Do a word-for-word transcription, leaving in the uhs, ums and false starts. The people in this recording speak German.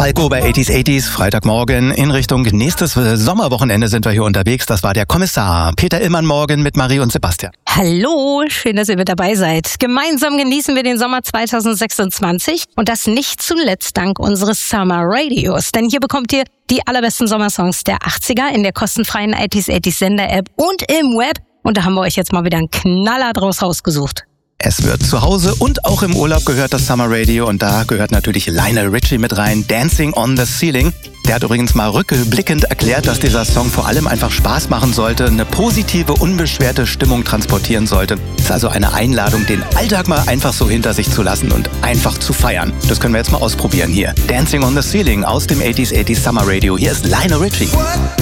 Falco bei achtziger achtziger, Freitagmorgen in Richtung nächstes Sommerwochenende sind wir hier unterwegs. Das war der Kommissar Peter Illmann morgen mit Marie und Sebastian. Hallo, schön, dass ihr mit dabei seid. Gemeinsam genießen wir den Sommer zweitausendsechsundzwanzig und das nicht zuletzt dank unseres Summer Radios. Denn hier bekommt ihr die allerbesten Sommersongs der achtziger in der kostenfreien achtziger achtziger Sender-App und im Web. Und da haben wir euch jetzt mal wieder einen Knaller draus rausgesucht. Es wird zu Hause und auch im Urlaub gehört das Summer Radio und da gehört natürlich Lionel Richie mit rein, Dancing on the Ceiling. Der hat übrigens mal rückblickend erklärt, dass dieser Song vor allem einfach Spaß machen sollte, eine positive, unbeschwerte Stimmung transportieren sollte. Es ist also eine Einladung, den Alltag mal einfach so hinter sich zu lassen und einfach zu feiern. Das können wir jetzt mal ausprobieren hier. Dancing on the Ceiling aus dem achtziger achtziger Summer Radio. Hier ist Lionel Richie. What?